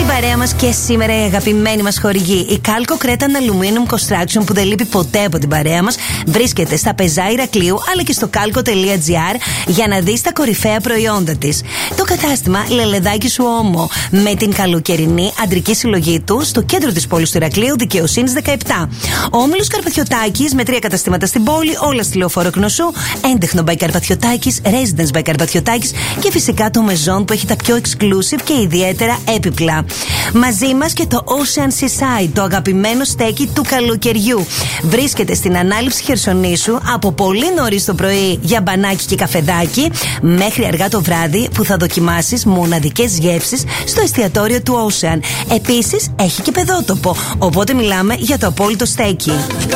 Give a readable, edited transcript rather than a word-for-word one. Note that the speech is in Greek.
Στην παρέα μας και σήμερα η αγαπημένη μας χορηγή, η Calco Cretan Aluminum Construction, που δεν λείπει ποτέ από την παρέα μας, βρίσκεται στα Πεζά Ηρακλείου αλλά και στο calco.gr για να δεις τα κορυφαία προϊόντα της. Το κατάστημα Λελεδάκι Σου Όμο, με την καλοκαιρινή αντρική συλλογή του στο κέντρο της πόλης του Ηρακλείου, Δικαιοσύνης 17. Ο Όμιλος Καρπαθιωτάκης με 3 καταστήματα στην πόλη, όλα στη Λεωφόρο Κνωσού, Έντεχνο by Καρπαθιωτάκης, Residence by Καρπαθιωτάκης και φυσικά το Maison που έχει τα πιο exclusive και ιδιαίτερα έπιπλα. Μαζί μας και το Ocean Seaside, το αγαπημένο στέκι του καλοκαιριού. Βρίσκεται στην ανάληψη Χερσονήσου από πολύ νωρίς το πρωί για μπανάκι και καφεδάκι, μέχρι αργά το βράδυ που θα δοκιμάσεις μοναδικές γεύσεις στο εστιατόριο του Ocean. Επίσης έχει και παιδότοπο, οπότε μιλάμε για το απόλυτο στέκι.